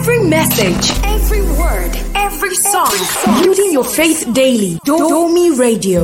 Every message, every word, every song. Building your faith daily. Domi Radio.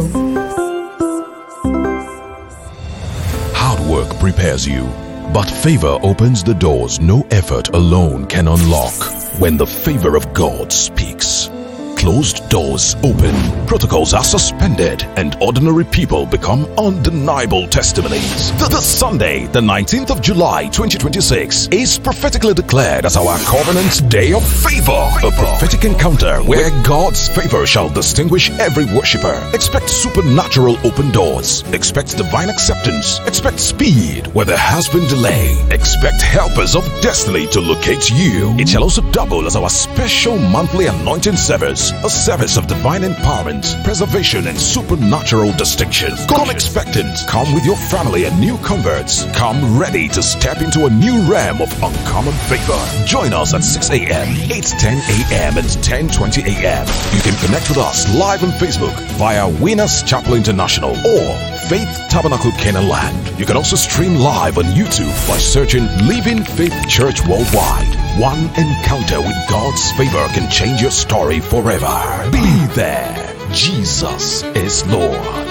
Hard work prepares you, but favor opens the doors no effort alone can unlock. When the favor of God speaks, closed doors open, protocols are suspended, and ordinary people become undeniable testimonies. The Sunday, the 19th of July 2026, is prophetically declared as our Covenant Day of Favor, a prophetic encounter where God's favor shall distinguish every worshiper. Expect supernatural open doors. Expect divine acceptance. Expect speed where there has been delay. Expect helpers of destiny to locate you. It shall also double as our special monthly anointing service, a service of divine empowerment, preservation, and supernatural distinction. Come expectant. Come with your family and new converts. Come ready to step into a new realm of uncommon favor. Join us at 6 a.m., 8:10 a.m., and 10:20 a.m. You can connect with us live on Facebook via Winners Chapel International or Faith Tabernacle Canaan Land. You can also stream live on YouTube by searching Living Faith Church Worldwide. One encounter with God's favor can change your story forever. Be there. Jesus is Lord.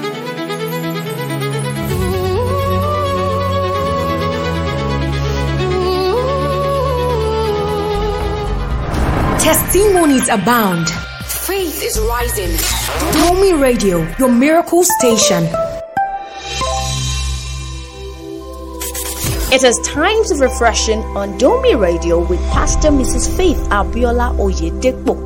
Testimonies abound. Faith is rising. Domi Radio, your miracle station. It is times of refreshing on Domi Radio with Pastor Mrs. Faith Abiola Oyedepo.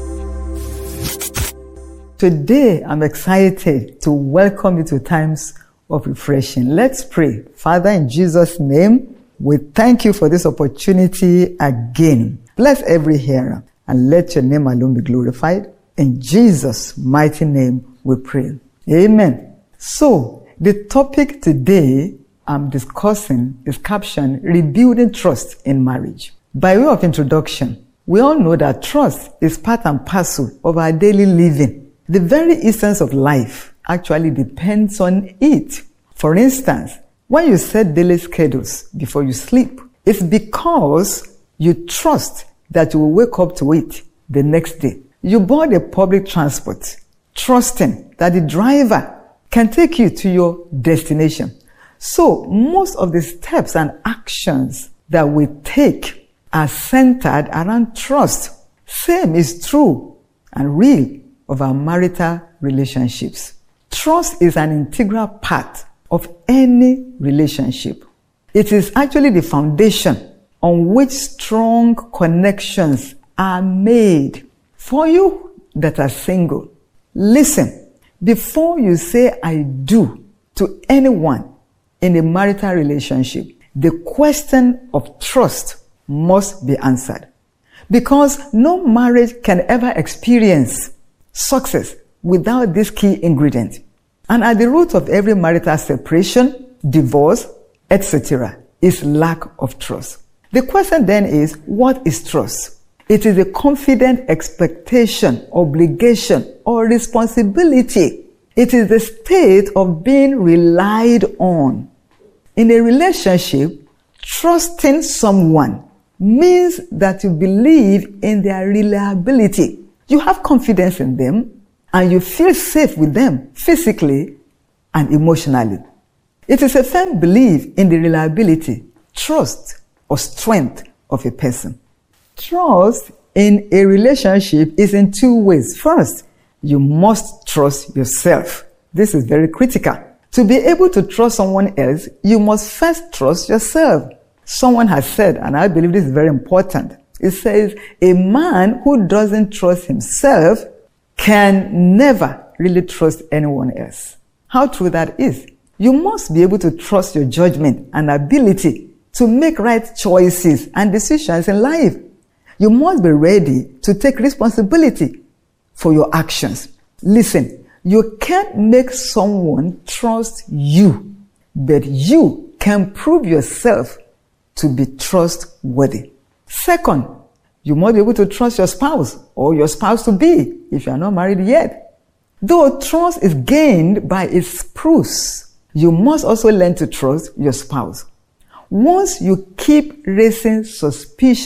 Today, I'm excited to welcome you to Times of Refreshing. Let's pray. Father, in Jesus' name, we thank you for this opportunity again. Bless every hearer and let your name alone be glorified. In Jesus' mighty name, we pray. Amen. So, the topic today I'm discussing is captioned Rebuilding Trust in Marriage. By way of introduction, we all know that trust is part and parcel of our daily living. The very essence of life actually depends on it. For instance, when you set daily schedules before you sleep, it's because you trust that you will wake up to it the next day. You board a public transport, trusting that the driver can take you to your destination. So most of the steps and actions that we take are centered around trust. Same is true and real of our marital relationships. Trust is an integral part of any relationship. It is actually the foundation on which strong connections are made. For you that are single, listen, before you say I do to anyone in a marital relationship, the question of trust must be answered. Because no marriage can ever experience success without this key ingredient. And at the root of every marital separation, divorce, etc., is lack of trust. The question then is, what is trust? It is a confident expectation, obligation, or responsibility. It is the state of being relied on. In a relationship, trusting someone means that you believe in their reliability. You have confidence in them and you feel safe with them physically and emotionally. It is a firm belief in the reliability, trust, or strength of a person. Trust in a relationship is in two ways. First, you must trust yourself. This is very critical. To be able to trust someone else, you must first trust yourself. Someone has said, and I believe this is very important, it says, a man who doesn't trust himself can never really trust anyone else. How true that is. You must be able to trust your judgment and ability to make right choices and decisions in life. You must be ready to take responsibility for your actions. Listen, you can't make someone trust you, but you can prove yourself to be trustworthy. Second, you must be able to trust your spouse or your spouse-to-be if you are not married yet. Though trust is gained by its proofs, you must also learn to trust your spouse. Once you keep raising suspicion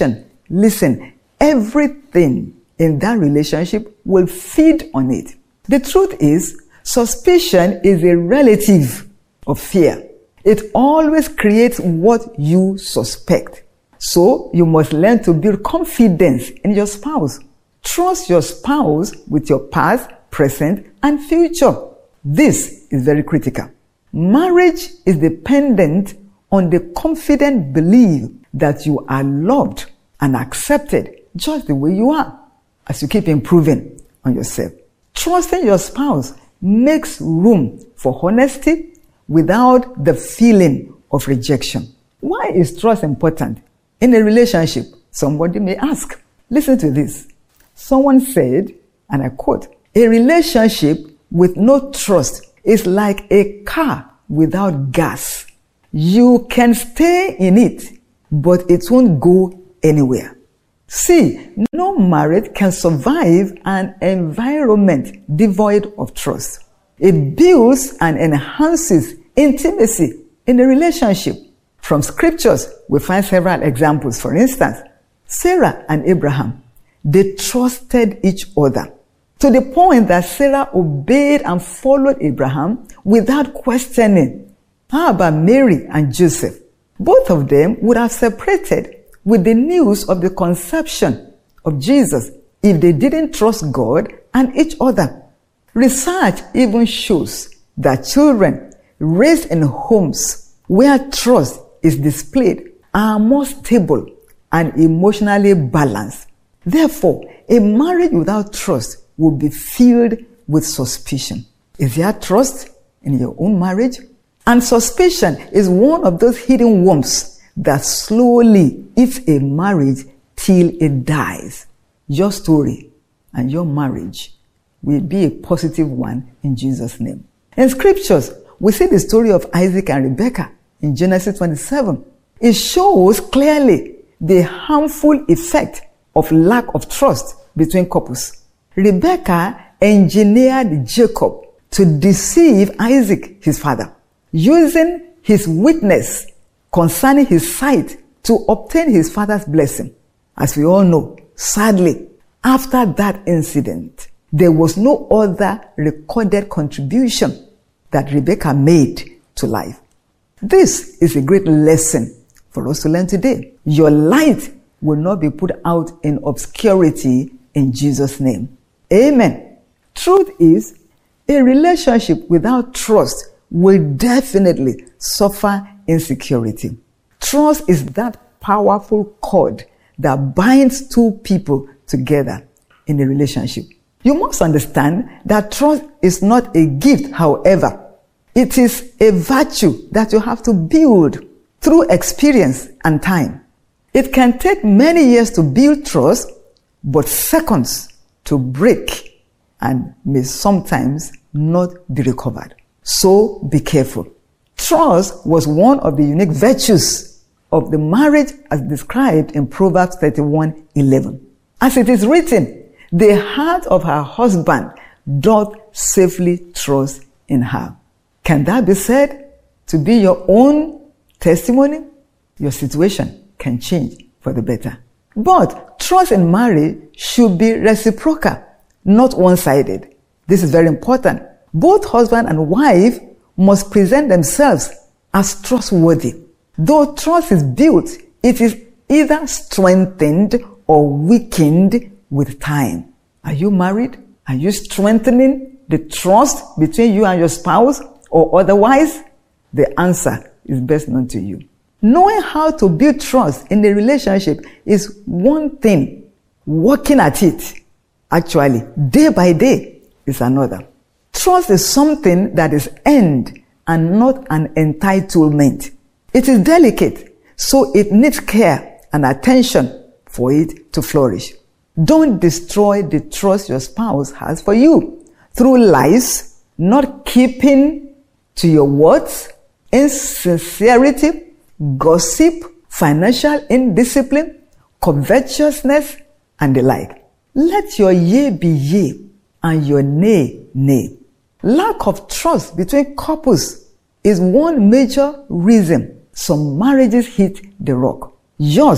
listen, everything in that relationship will feed on it. The truth is, suspicion is a relative of fear. It always creates what you suspect. So you must learn to build confidence in your spouse. Trust your spouse with your past, present, and future. This is very critical. Marriage is dependent on the confident belief that you are loved and accepted just the way you are, as you keep improving on yourself. Trusting your spouse makes room for honesty without the feeling of rejection. Why is trust important in a relationship? Somebody may ask. Listen to this. Someone said, and I quote, "A relationship with no trust is like a car without gas. You can stay in it, but it won't go anywhere." See, no marriage can survive an environment devoid of trust. It builds and enhances intimacy in a relationship. From scriptures, we find several examples. For instance, Sarah and Abraham, they trusted each other to the point that Sarah obeyed and followed Abraham without questioning. How about Mary and Joseph? Both of them would have separated with the news of the conception of Jesus if they didn't trust God and each other. Research even shows that children raised in homes where trust is displayed are more stable and emotionally balanced. Therefore, a marriage without trust will be filled with suspicion. Is there trust in your own marriage? And suspicion is one of those hidden worms that slowly eats a marriage till it dies. Your story and your marriage will be a positive one in Jesus' name. In scriptures, we see the story of Isaac and Rebekah in Genesis 27. It shows clearly the harmful effect of lack of trust between couples. Rebekah engineered Jacob to deceive Isaac, his father, using his witness concerning his sight to obtain his father's blessing. As we all know, sadly, after that incident, there was no other recorded contribution that Rebekah made to life. This is a great lesson for us to learn today. Your light will not be put out in obscurity in Jesus' name. Amen. Truth is, a relationship without trust will definitely suffer insecurity. Trust is that powerful cord that binds two people together in a relationship. You must understand that trust is not a gift, however. It is a virtue that you have to build through experience and time. It can take many years to build trust, but seconds to break, and may sometimes not be recovered. So be careful. Trust was one of the unique virtues of the marriage as described in Proverbs 31:11. As it is written, the heart of her husband doth safely trust in her. Can that be said to be your own testimony? Your situation can change for the better. But trust in marriage should be reciprocal, not one-sided. This is very important. Both husband and wife must present themselves as trustworthy. Though trust is built, it is either strengthened or weakened with time. Are you married? Are you strengthening the trust between you and your spouse, or otherwise? The answer is best known to you. Knowing how to build trust in a relationship is one thing. Working at it, actually, day by day, is another. Trust is something that is earned and not an entitlement. It is delicate, so it needs care and attention for it to flourish. Don't destroy the trust your spouse has for you through lies, not keeping to your words, insincerity, gossip, financial indiscipline, covetousness, and the like. Let your yea be yea and your nay, nay. Lack of trust between couples is one major reason some marriages hit the rock. Yours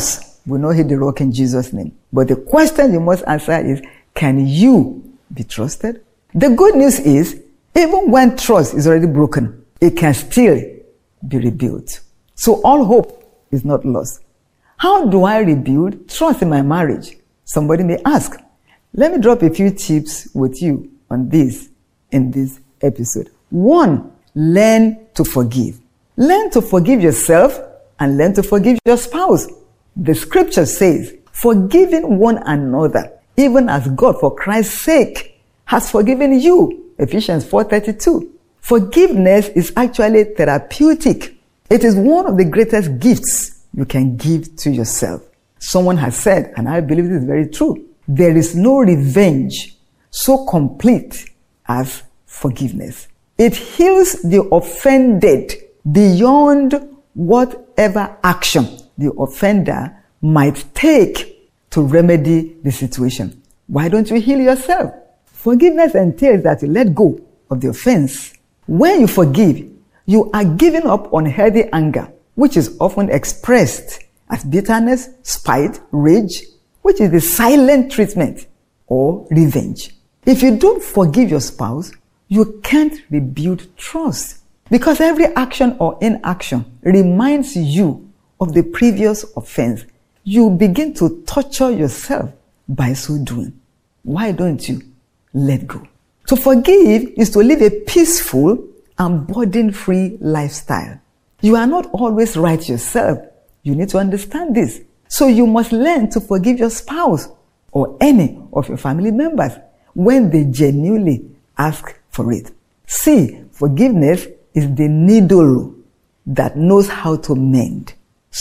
will not hit the rock in Jesus' name. But the question you must answer is, can you be trusted? The good news is, even when trust is already broken, it can still be rebuilt. So all hope is not lost. How do I rebuild trust in my marriage? Somebody may ask. Let me drop a few tips with you on this in this episode. 1, learn to forgive. Learn to forgive yourself and learn to forgive your spouse. The scripture says, forgiving one another, even as God for Christ's sake has forgiven you. Ephesians 4:32. Forgiveness is actually therapeutic. It is one of the greatest gifts you can give to yourself. Someone has said, and I believe this is very true, there is no revenge so complete as forgiveness. It heals the offended beyond whatever action the offender might take to remedy the situation. Why don't you heal yourself? Forgiveness entails that you let go of the offense. When you forgive, you are giving up unhealthy anger, which is often expressed as bitterness, spite, rage, which is the silent treatment or revenge. If you don't forgive your spouse, you can't rebuild trust, because every action or inaction reminds you of the previous offense. You begin to torture yourself by so doing. Why don't you let go? To forgive is to live a peaceful and burden-free lifestyle. You are not always right yourself. You need to understand this. So you must learn to forgive your spouse or any of your family members when they genuinely ask for it. See, forgiveness is the needle that knows how to mend.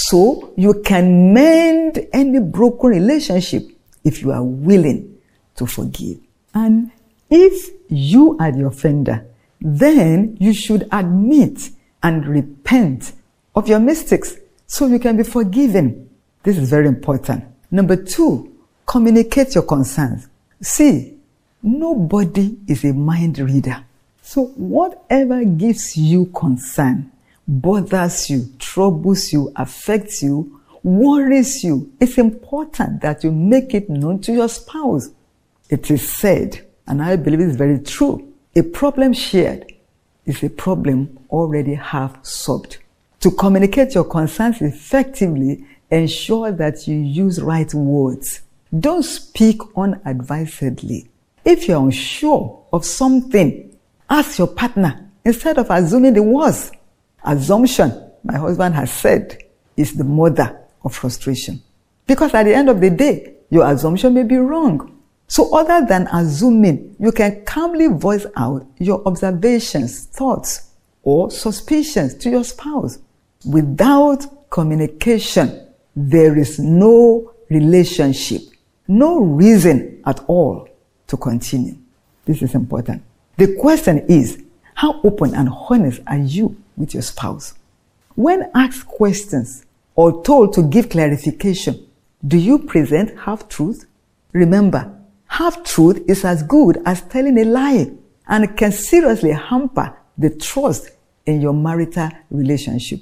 So you can mend any broken relationship if you are willing to forgive. And if you are the offender, then you should admit and repent of your mistakes so you can be forgiven. This is very important. Number 2, communicate your concerns. See, nobody is a mind reader. So whatever gives you concern, bothers you, troubles you, affects you, worries you, it's important that you make it known to your spouse. It is said, and I believe it's very true, a problem shared is a problem already half solved. To communicate your concerns effectively, ensure that you use right words. Don't speak unadvisedly. If you're unsure of something, ask your partner instead of assuming the worst. Assumption, my husband has said, is the mother of frustration. Because at the end of the day, your assumption may be wrong. So other than assuming, you can calmly voice out your observations, thoughts, or suspicions to your spouse. Without communication, there is no relationship, no reason at all to continue. This is important. The question is, how open and honest are you with your spouse? When asked questions or told to give clarification, do you present half-truth? Remember, half-truth is as good as telling a lie and can seriously hamper the trust in your marital relationship.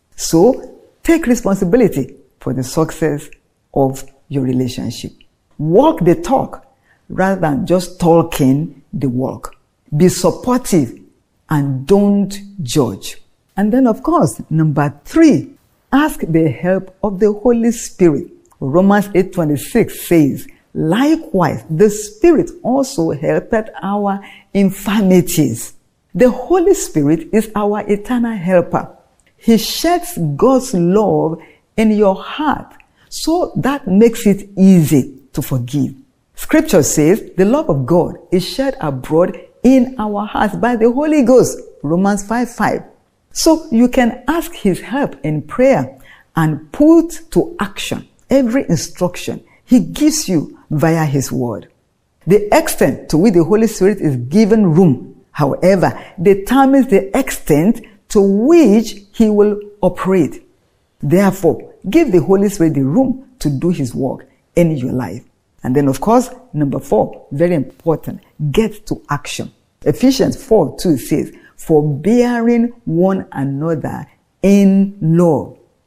So, take responsibility for the success of your relationship. Walk the talk rather than just talking the walk. Be supportive and don't judge. And then, of course, number 3, ask the help of the Holy Spirit. Romans 8:26 says, likewise, the Spirit also helpeth our infirmities. The Holy Spirit is our eternal helper. He sheds God's love in your heart, so that makes it easy to forgive. Scripture says the love of God is shed abroad in our hearts by the Holy Ghost. Romans 5:5. So you can ask His help in prayer and put to action every instruction He gives you via His word. The extent to which the Holy Spirit is given room, however, determines the extent to which He will operate. Therefore, give the Holy Spirit the room to do His work in your life. And then, of course, number 4, very important, get to action. Ephesians 4:2 says, forbearing one another in love.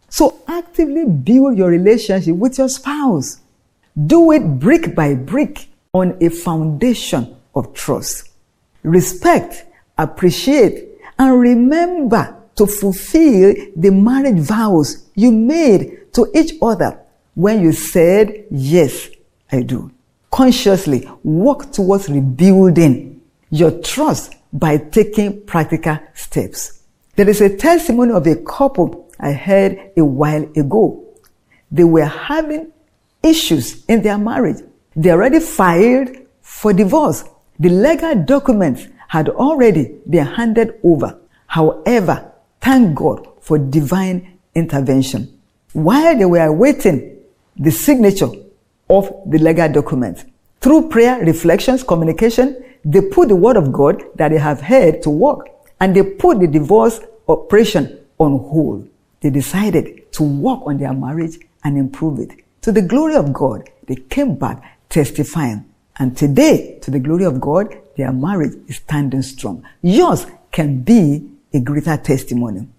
So actively build your relationship with your spouse. Do it brick by brick on a foundation of trust. Respect, appreciate, and remember to fulfill the marriage vows you made to each other when you said, yes, I do. Consciously work towards rebuilding your trust by taking practical steps. There is a testimony of a couple I heard a while ago. They were having issues in their marriage. They already filed for divorce. The legal documents had already been handed over. However, thank God for divine intervention. While they were awaiting the signature of the legal documents, through prayer, reflections, communication, they put the word of God that they have heard to work, and they put the divorce operation on hold. They decided to work on their marriage and improve it. To the glory of God, they came back testifying. And today, to the glory of God, their marriage is standing strong. Yours can be a greater testimony.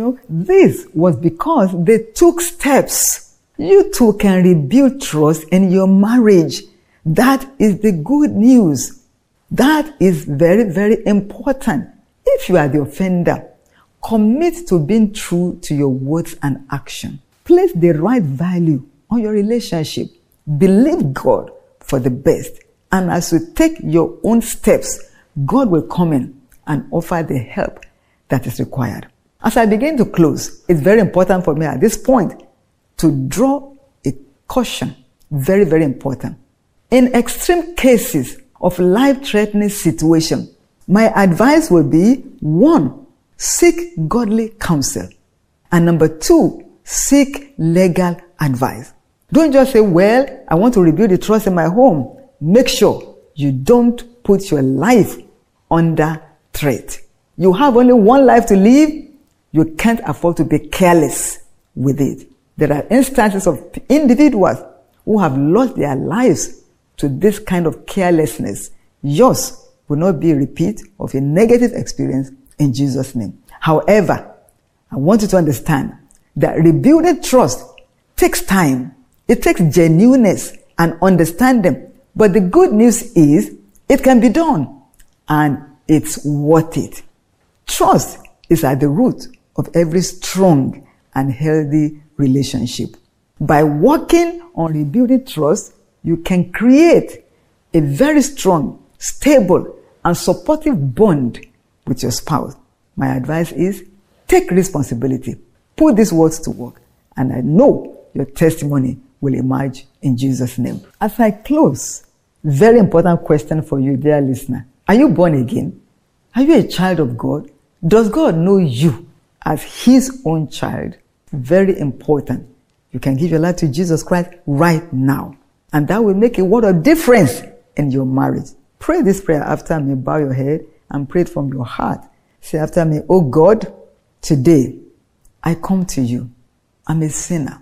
This was because they took steps. You too can rebuild trust in your marriage. That is the good news. That is very, very important. If you are the offender, commit to being true to your words and action. Place the right value on your relationship. Believe God for the best. And as you take your own steps, God will come in and offer the help that is required. As I begin to close, it's very important for me at this point to draw a caution. Very, very important. In extreme cases of life-threatening situation, my advice will be, 1, seek godly counsel. And number 2, seek legal advice. Don't just say, well, I want to rebuild the trust in my home. Make sure you don't put your life under threat. You have only one life to live. You can't afford to be careless with it. There are instances of individuals who have lost their lives to this kind of carelessness. Yours will not be a repeat of a negative experience in Jesus' name. However, I want you to understand that rebuilding trust takes time. It takes genuineness and understanding. But the good news is it can be done and it's worth it. Trust is at the root of every strong and healthy relationship. By working on rebuilding trust, you can create a very strong, stable, and supportive bond with your spouse. My advice is take responsibility. Put these words to work, and I know your testimony will emerge in Jesus' name. As I close, very important question for you, dear listener. Are you born again? Are you a child of God? Does God know you as His own child? Very important. You can give your life to Jesus Christ right now, and that will make a world of difference in your marriage. Pray this prayer after me. Bow your head and pray it from your heart. Say after me, oh God, today I come to you. I'm a sinner.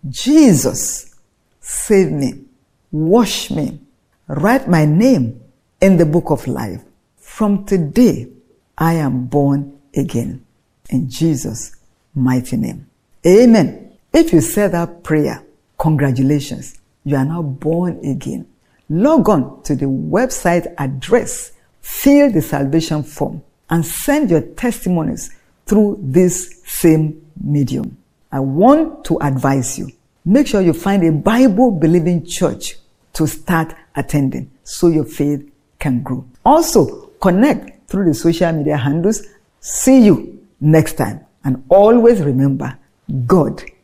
Jesus, save me. Wash me. Write my name in the book of life. From today, I am born again. In Jesus' mighty name. Amen. If you said that prayer, congratulations. You are now born again. Log on to the website address, fill the salvation form, and send your testimonies through this same medium. I want to advise you, make sure you find a Bible-believing church to start attending so your faith can grow. Also, connect through the social media handles. See you next time. And always remember, God